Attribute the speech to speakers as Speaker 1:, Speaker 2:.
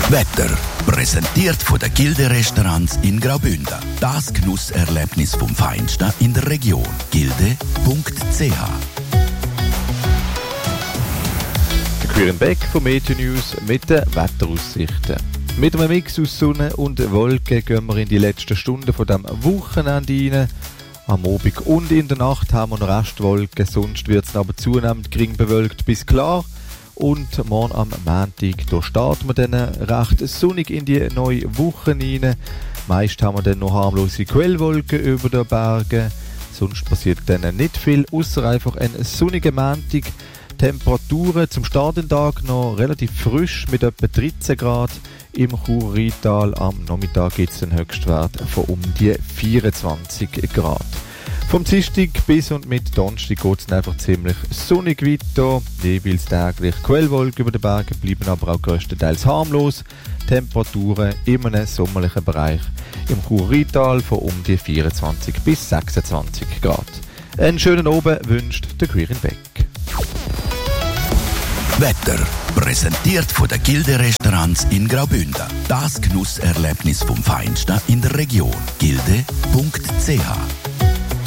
Speaker 1: Wetter. Präsentiert von den Gilde-Restaurants in Graubünden. Das Genusserlebnis vom Feinsten in der Region. Gilde.ch.
Speaker 2: Queeren Beck von Meteo News mit den Wetteraussichten. Mit einem Mix aus Sonne und Wolken gehen wir in die letzten Stunden von diesem Wochenende rein. Am Abend und in der Nacht haben wir noch Restwolken, sonst wird es aber zunehmend gering bewölkt bis klar. Und morgen am Montag, da starten wir dann recht sonnig in die neue Woche rein. Meist haben wir dann noch harmlose Quellwolken über den Bergen. Sonst passiert dann nicht viel, außer einfach ein sonniger Montag. Temperaturen zum Start in den Tag noch relativ frisch mit etwa 13 Grad. Im Chur-Rheintal am Nachmittag gibt es einen Höchstwert von um die 24 Grad. Vom Dienstag bis und mit Donnerstag geht es einfach ziemlich sonnig weiter. Jeweils täglich Quellwolken über den Bergen, bleiben aber auch grösstenteils harmlos. Temperaturen in einem sommerlichen Bereich. Im Chur-Rheintal von um die 24 bis 26 Grad. Einen schönen Abend wünscht der Queeren Beck.
Speaker 1: Wetter. Präsentiert von den Gilde-Restaurants in Graubünden. Das Genusserlebnis vom Feinsten in der Region. Gilde.ch.